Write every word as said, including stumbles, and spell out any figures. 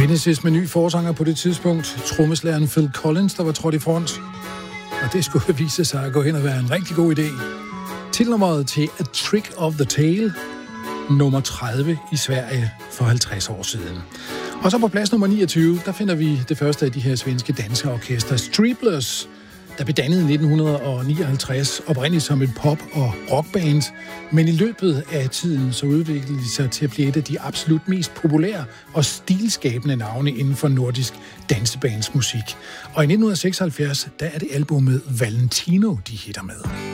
Genesis med ny forsanger på det tidspunkt. Trommeslageren Phil Collins, der var trådt i front. Og det skulle vise sig at gå hen og være en rigtig god idé. Titelnummeret til A Trick of the Tail, nummer tredive i Sverige for halvtreds år siden. Og så på plads nummer niogtyve, der finder vi det første af de her svenske danseorkester, Streeblers, der blev dannet i nitten nioghalvtreds, oprindeligt som et pop- og rockband, men i løbet af tiden så udviklede de sig til at blive et af de absolut mest populære og stilskabende navne inden for nordisk dansebandsmusik. Og i nitten seksoghalvfjerds, der er det albumet Valentino, de hitter med.